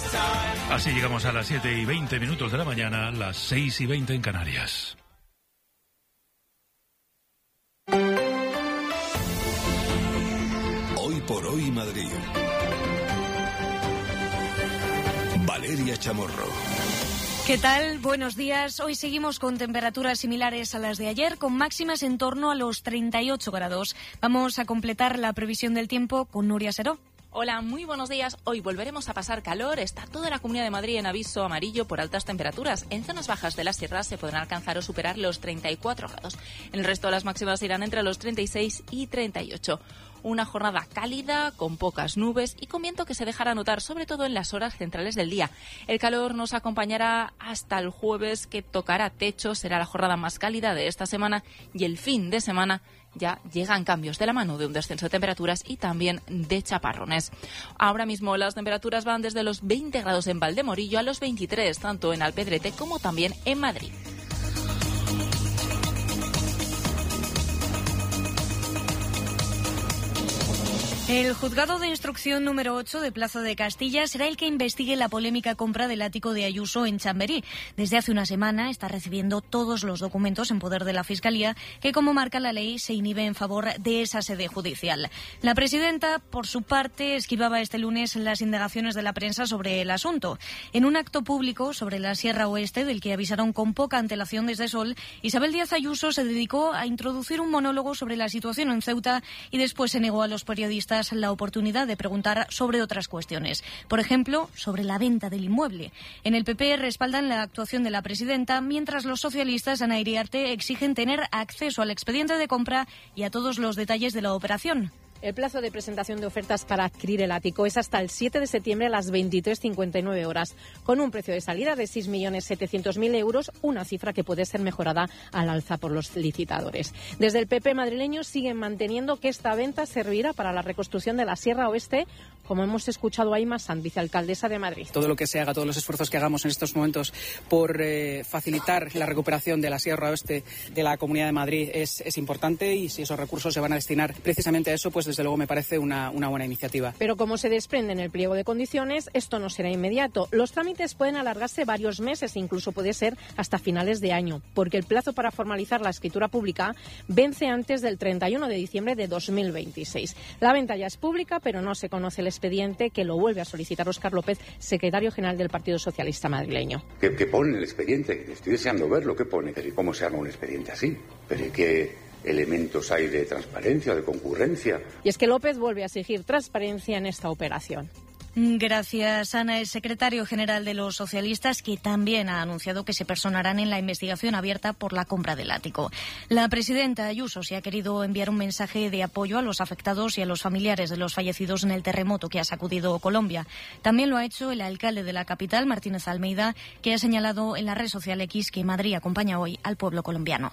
Así llegamos a las 7:20 de la mañana, las 6:20 en Canarias. Hoy por hoy Madrid. Valeria Chamorro. ¿Qué tal? Buenos días. Hoy seguimos con temperaturas similares a las de ayer, con máximas en torno a los 38 grados. Vamos a completar la previsión del tiempo con Nuria Seró. Hola, muy buenos días. Hoy volveremos a pasar calor. Está toda la Comunidad de Madrid en aviso amarillo por altas temperaturas. En zonas bajas de las sierras se podrán alcanzar o superar los 34 grados. En el resto las máximas irán entre los 36 y 38. Una jornada cálida, con pocas nubes y con viento que se dejará notar, sobre todo en las horas centrales del día. El calor nos acompañará hasta el jueves, que tocará techo. Será la jornada más cálida de esta semana y el fin de semana ya llegan cambios de la mano de un descenso de temperaturas y también de chaparrones. Ahora mismo las temperaturas van desde los 20 grados en Valdemorillo a los 23, tanto en Alpedrete como también en Madrid. El juzgado de instrucción número 8 de Plaza de Castilla será el que investigue la polémica compra del ático de Ayuso en Chamberí. Desde hace una semana está recibiendo todos los documentos en poder de la Fiscalía, que, como marca la ley, se inhibe en favor de esa sede judicial. La presidenta, por su parte, esquivaba este lunes las indagaciones de la prensa sobre el asunto. En un acto público sobre la Sierra Oeste, del que avisaron con poca antelación desde Sol, Isabel Díaz Ayuso se dedicó a introducir un monólogo sobre la situación en Ceuta y después se negó a los periodistas la oportunidad de preguntar sobre otras cuestiones. Por ejemplo, sobre la venta del inmueble. En el PP respaldan la actuación de la presidenta, mientras los socialistas, Ana Iriarte, exigen tener acceso al expediente de compra y a todos los detalles de la operación. El plazo de presentación de ofertas para adquirir el ático es hasta el 7 de septiembre a las 23:59 horas, con un precio de salida de 6.700.000 euros, una cifra que puede ser mejorada al alza por los licitadores. Desde el PP madrileño siguen manteniendo que esta venta servirá para la reconstrucción de la Sierra Oeste, como hemos escuchado a Imma Sanz, vicealcaldesa de Madrid. Todo lo que se haga, todos los esfuerzos que hagamos en estos momentos por facilitar la recuperación de la Sierra Oeste de la Comunidad de Madrid es importante, y si esos recursos se van a destinar precisamente a eso, pues desde luego me parece una buena iniciativa. Pero como se desprende en el pliego de condiciones, esto no será inmediato. Los trámites pueden alargarse varios meses, incluso puede ser hasta finales de año, porque el plazo para formalizar la escritura pública vence antes del 31 de diciembre de 2026. La venta ya es pública, pero no se conoce el expediente, que lo vuelve a solicitar Óscar López, secretario general del Partido Socialista madrileño. ¿Qué pone el expediente? Estoy deseando verlo. ¿Qué pone? ¿Cómo se haga un expediente así? ¿Pero qué elementos hay de transparencia o de concurrencia? Y es que López vuelve a exigir transparencia en esta operación. Gracias, Ana. El secretario general de los socialistas, que también ha anunciado que se personarán en la investigación abierta por la compra del ático. La presidenta Ayuso se ha querido enviar un mensaje de apoyo a los afectados y a los familiares de los fallecidos en el terremoto que ha sacudido Colombia. También lo ha hecho el alcalde de la capital, Martínez Almeida, que ha señalado en la red social X que Madrid acompaña hoy al pueblo colombiano.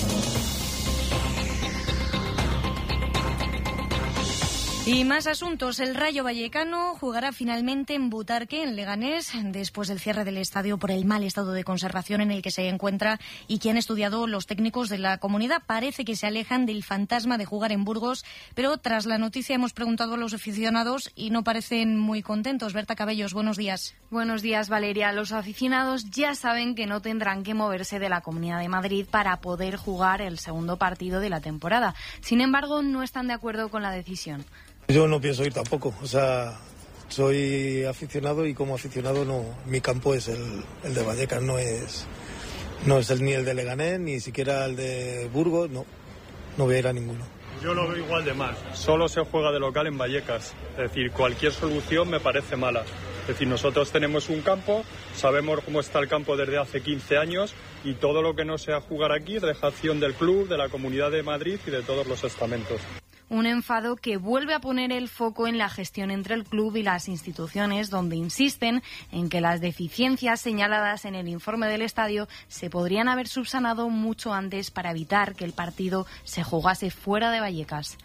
Y más asuntos. El Rayo Vallecano jugará finalmente en Butarque, en Leganés, después del cierre del estadio por el mal estado de conservación en el que se encuentra y que han estudiado los técnicos de la comunidad. Parece que se alejan del fantasma de jugar en Burgos, pero tras la noticia hemos preguntado a los aficionados y no parecen muy contentos. Berta Cabellos, buenos días. Buenos días, Valeria. Los aficionados ya saben que no tendrán que moverse de la Comunidad de Madrid para poder jugar el segundo partido de la temporada. Sin embargo, no están de acuerdo con la decisión. Yo no pienso ir tampoco, soy aficionado y como aficionado no, mi campo es el de Vallecas, no es ni el de Leganés, ni siquiera el de Burgos, no voy a ir a ninguno. Yo lo veo igual de mal, solo se juega de local en Vallecas, es decir, cualquier solución me parece mala. Es decir, nosotros tenemos un campo, sabemos cómo está el campo desde hace 15 años y todo lo que no sea jugar aquí es dejación del club, de la Comunidad de Madrid y de todos los estamentos. Un enfado que vuelve a poner el foco en la gestión entre el club y las instituciones, donde insisten en que las deficiencias señaladas en el informe del estadio se podrían haber subsanado mucho antes para evitar que el partido se jugase fuera de Vallecas.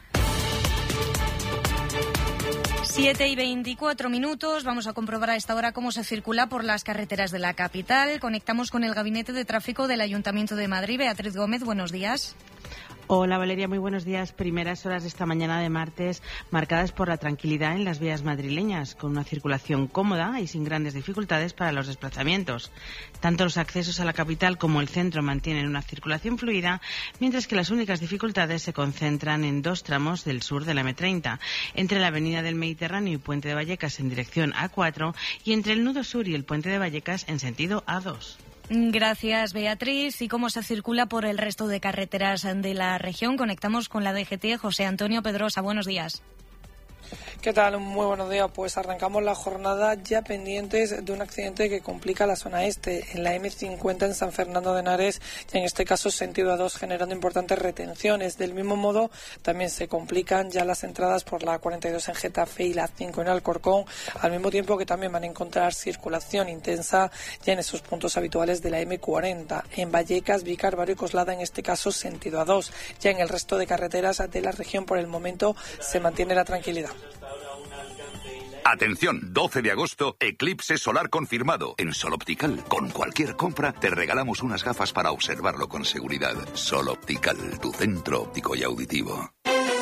7:24. Vamos a comprobar a esta hora cómo se circula por las carreteras de la capital. Conectamos con el Gabinete de Tráfico del Ayuntamiento de Madrid. Beatriz Gómez, buenos días. Hola Valeria, muy buenos días. Primeras horas de esta mañana de martes marcadas por la tranquilidad en las vías madrileñas, con una circulación cómoda y sin grandes dificultades para los desplazamientos. Tanto los accesos a la capital como el centro mantienen una circulación fluida, mientras que las únicas dificultades se concentran en dos tramos del sur de la M30, entre la avenida del Mediterráneo y Puente de Vallecas en dirección A4 y entre el nudo sur y el Puente de Vallecas en sentido A2. Gracias, Beatriz. ¿Y cómo se circula por el resto de carreteras de la región? Conectamos con la DGT. José Antonio Pedrosa, buenos días. ¿Qué tal? Muy buenos días. Pues arrancamos la jornada ya pendientes de un accidente que complica la zona este, en la M50 en San Fernando de Henares, y en este caso sentido A2, generando importantes retenciones. Del mismo modo, también se complican ya las entradas por la 42 en Getafe y la 5 en Alcorcón, al mismo tiempo que también van a encontrar circulación intensa ya en esos puntos habituales de la M40, en Vallecas, Vícar, Barrio y Coslada, en este caso sentido A2. Ya en el resto de carreteras de la región, por el momento, se mantiene la tranquilidad. Atención, 12 de agosto, eclipse solar confirmado en Sol Optical. Con cualquier compra te regalamos unas gafas para observarlo con seguridad. Sol Optical, tu centro óptico y auditivo.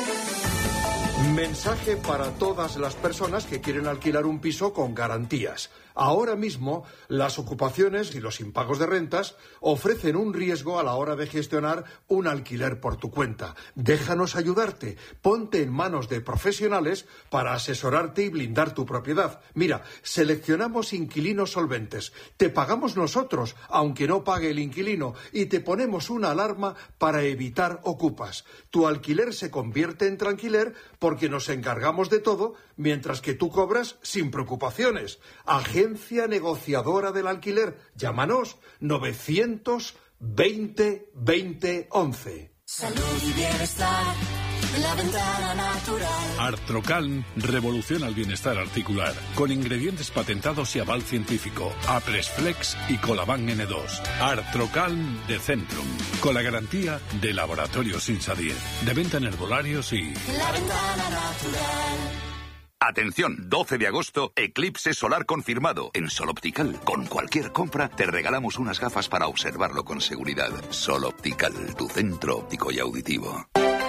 Mensaje para todas las personas que quieren alquilar un piso con garantías. Ahora mismo, las ocupaciones y los impagos de rentas ofrecen un riesgo a la hora de gestionar un alquiler por tu cuenta. Déjanos ayudarte. Ponte en manos de profesionales para asesorarte y blindar tu propiedad. Mira, seleccionamos inquilinos solventes. Te pagamos nosotros, aunque no pague el inquilino, y te ponemos una alarma para evitar ocupas. Tu alquiler se convierte en tranquiler porque nos encargamos de todo, mientras que tú cobras sin preocupaciones. Agencia negociadora del alquiler. Llámanos 920 20 11. Salud y bienestar, la ventana natural. Artrocalm revoluciona el bienestar articular con ingredientes patentados y aval científico. Apresflex y Colaban N2. Artrocalm de Centrum, con la garantía de Laboratorios Insadier. De venta en herbolarios y... La ventana natural. Atención, 12 de agosto, eclipse solar confirmado en Sol Optical. Con cualquier compra te regalamos unas gafas para observarlo con seguridad. Sol Optical, tu centro óptico y auditivo.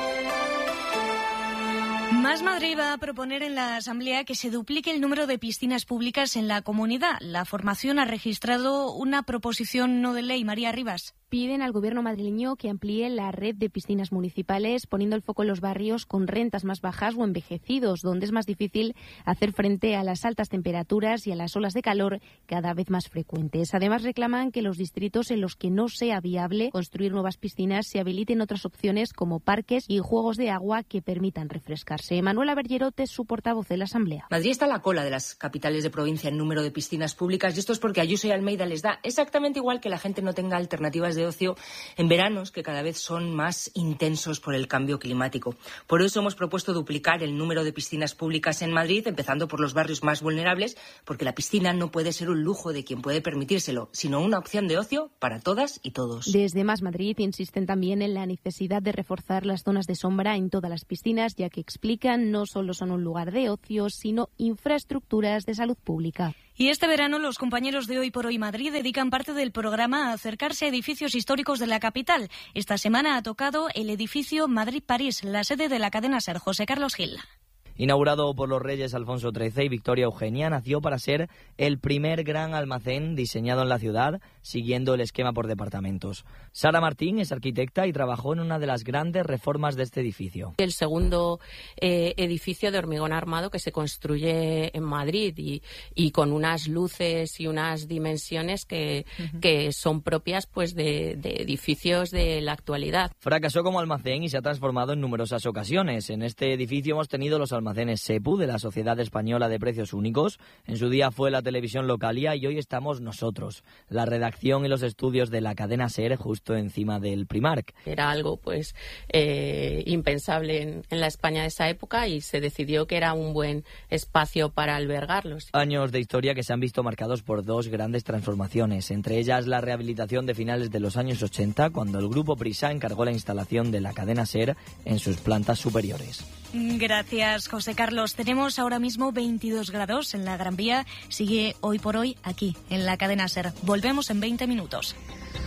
Más Madrid va a proponer en la Asamblea que se duplique el número de piscinas públicas en la comunidad. La formación ha registrado una proposición no de ley. María Rivas. Piden al Gobierno madrileño que amplíe la red de piscinas municipales, poniendo el foco en los barrios con rentas más bajas o envejecidos, donde es más difícil hacer frente a las altas temperaturas y a las olas de calor cada vez más frecuentes. Además, reclaman que los distritos en los que no sea viable construir nuevas piscinas se habiliten otras opciones como parques y juegos de agua que permitan refrescarse. Manuela Bergerote es su portavoz de la Asamblea. Madrid está a la cola de las capitales de provincia en número de piscinas públicas, y esto es porque Ayuso y Almeida les da exactamente igual que la gente no tenga alternativas de ocio en veranos que cada vez son más intensos por el cambio climático. Por eso hemos propuesto duplicar el número de piscinas públicas en Madrid, empezando por los barrios más vulnerables, porque la piscina no puede ser un lujo de quien puede permitírselo, sino una opción de ocio para todas y todos. Desde Más Madrid insisten también en la necesidad de reforzar las zonas de sombra en todas las piscinas, ya que explican no solo son un lugar de ocio, sino infraestructuras de salud pública. Y este verano los compañeros de Hoy por Hoy Madrid dedican parte del programa a acercarse a edificios históricos de la capital. Esta semana ha tocado el edificio Madrid-París, la sede de la cadena SER. José Carlos Gil. Inaugurado por los reyes Alfonso XIII y Victoria Eugenia, nació para ser el primer gran almacén diseñado en la ciudad, siguiendo el esquema por departamentos. Sara Martín es arquitecta y trabajó en una de las grandes reformas de este edificio. El segundo edificio de hormigón armado que se construye en Madrid y con unas luces y unas dimensiones que son propias pues de edificios de la actualidad. Fracasó como almacén y se ha transformado en numerosas ocasiones. En este edificio hemos tenido los almacenes SEPU de la Sociedad Española de Precios Únicos. En su día fue la televisión Localia y hoy estamos nosotros, la redacción y los estudios de la cadena SER justo encima del Primark. Era algo pues impensable en la España de esa época y se decidió que era un buen espacio para albergarlos. Años de historia que se han visto marcados por dos grandes transformaciones, entre ellas la rehabilitación de finales de los años 80, cuando el grupo Prisa encargó la instalación de la cadena SER en sus plantas superiores. Gracias, José Carlos. Tenemos ahora mismo 22 grados en la Gran Vía. Sigue Hoy por Hoy aquí, en la cadena SER. Volvemos en 20 minutos.